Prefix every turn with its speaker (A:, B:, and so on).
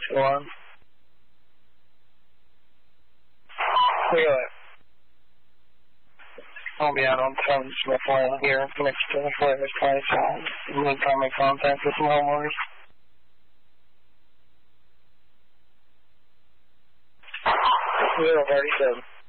A: go on. Really? I'll be out on Tons McFarland here next to the Flavors Place. You need to make contact with some homeowners. 037.